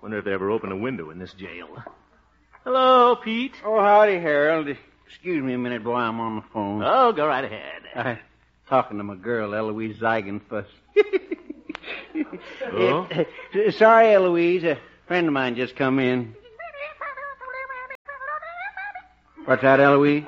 Wonder if they ever open a window in this jail. Hello, Pete. Oh, howdy, Harold. Excuse me a minute, boy. I'm on the phone. Oh, go right ahead. I'm talking to my girl, Eloise Zeigenfuss. Oh? Sorry, Eloise. A friend of mine just come in. What's that, Eloise?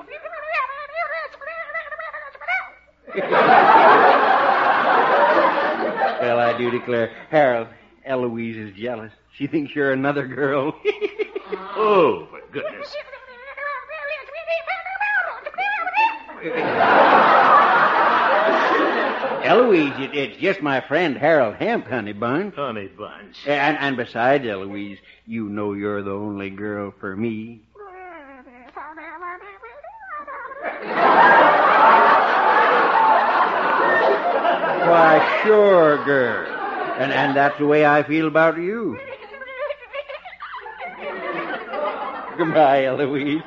Well, I do declare, Harold, Eloise is jealous. She thinks you're another girl. Oh, for goodness. Eloise, it's just my friend Harold Hemp, honey bunch. Honey bunch. And besides, Eloise, you know you're the only girl for me. Why, sure, girl. And that's the way I feel about you. Goodbye, Eloise.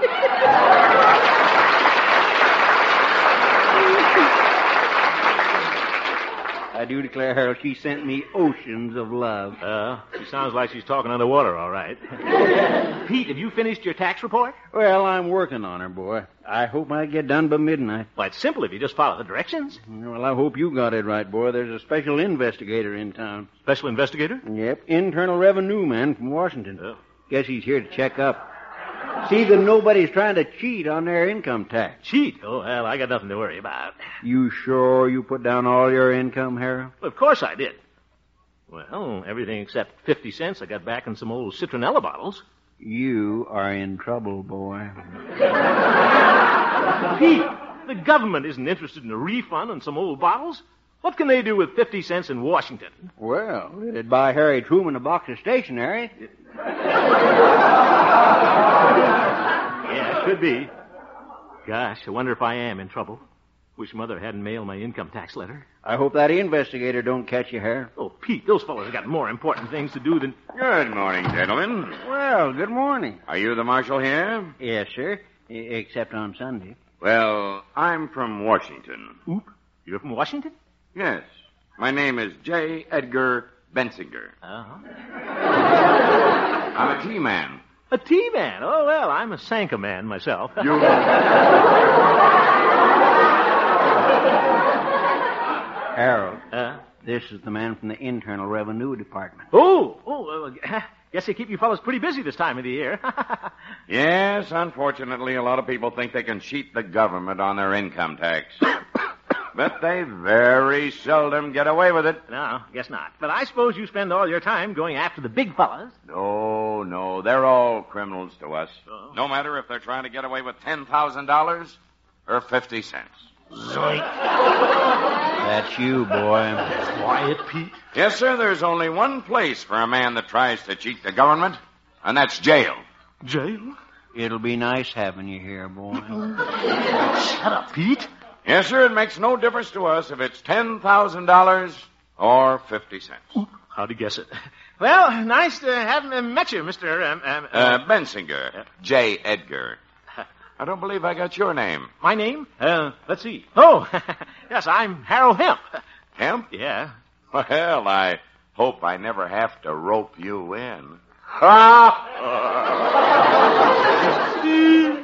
I do declare, Harold, she sent me oceans of love. She sounds like she's talking underwater, all right. Pete, have you finished your tax report? Well, I'm working on her, boy. I hope I get done by midnight. Well, it's simple if you just follow the directions. Well, I hope you got it right, boy. There's a special investigator in town. Special investigator? Yep, Internal Revenue man from Washington. Oh. Guess he's here to check up. See that nobody's trying to cheat on their income tax. Cheat? Oh, well, I got nothing to worry about. You sure you put down all your income, Harold? Well, of course I did. Well, everything except 50 cents I got back in some old citronella bottles. You are in trouble, boy. Pete, the government isn't interested in a refund on some old bottles. What can they do with 50 cents in Washington? Well, it'd buy Harry Truman a box of stationery. Yeah, it could be. Gosh, I wonder if I am in trouble. Wish Mother hadn't mailed my income tax letter. I hope that investigator don't catch you, Harold. Oh, Pete, those fellows have got more important things to do than... Good morning, gentlemen. Well, good morning. Are you the marshal here? Yes, sir. Except on Sunday. Well, I'm from Washington. Oop, you're from Washington? Yes. My name is J. Edgar Bensinger. Uh-huh. I'm a tea man. A tea man? Oh, well, I'm a Sanka man myself. You... Harold, this is the man from the Internal Revenue Department. Guess they keep you fellows pretty busy this time of the year. Yes, unfortunately, a lot of people think they can cheat the government on their income tax. But they very seldom get away with it. No, guess not. But I suppose you spend all your time going after the big fellas. No, they're all criminals to us. Oh. No matter if they're trying to get away with $10,000 or 50 cents. Zoink. That's you, boy. Quiet, Pete. Yes, sir, there's only one place for a man that tries to cheat the government, and that's jail. Jail? It'll be nice having you here, boy. Shut up, Pete. Yes, sir, it makes no difference to us if it's $10,000 or 50 cents. How'd you guess it? Well, nice to have met you, Mr. Bensinger. J. Edgar. I don't believe I got your name. My name? Let's see. Oh, yes, I'm Harold Hemp. Hemp? Yeah. Well, I hope I never have to rope you in. Ha!